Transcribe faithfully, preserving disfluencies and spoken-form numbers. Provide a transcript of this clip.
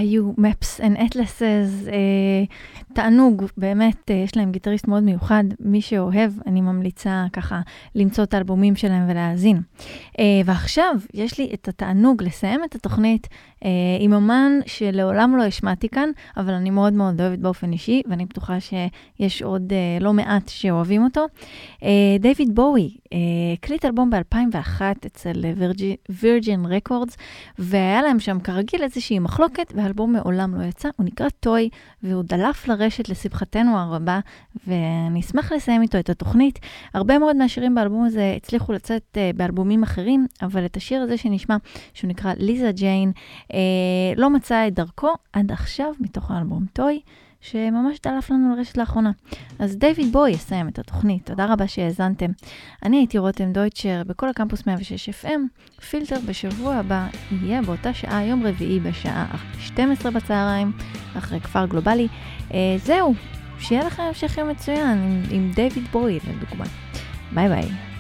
היו Maps and Atlases, תענוג, באמת, יש להם גיטריסט מאוד מיוחד, מי שאוהב, אני ממליצה ככה למצוא את האלבומים שלהם ולהאזין. ועכשיו, יש לי את התענוג לסיים את התוכנית עם אמן שלעולם לא השמעתי כאן, אבל אני מאוד מאוד אוהבת באופן אישי, ואני בטוחה שיש עוד לא מעט שאוהבים אותו. דיוויד בואי, הקליט אלבום ב-אלפיים ואחת אצל וירג'ין רקורדס, והיה להם שם כרגיל איזושהי מחלוקת, והאלבום מעולם לא יצא, הוא נקרא טוי, והוא דלף לרשת לשמחתנו הרבה, ואני אשמח לסיים איתו את התוכנית. הרבה מאוד מהשירים באלבום הזה הצליחו לצאת באלבומים אחרים, אבל את השיר הזה שנשמע, שהוא נקרא ליזה ג'יין, לא מצא את דרכו עד עכשיו מתוך האלבום טוי, שממש דלף לנו לרשת לאחרונה. אז דיוויד בואי יסיים את התוכנית. תודה רבה שהאזנתם. אני הייתי רותם דויטשר בכל הקמפוס מאה ושש אף אם. פילטר בשבוע הבא יהיה באותה שעה, יום רביעי בשעה שתים עשרה בצהריים, אחרי כפר גלובלי. אה, זהו, שיהיה לכם המשך יום מצוין עם, עם דיוויד בואי לדוגמה. ביי ביי.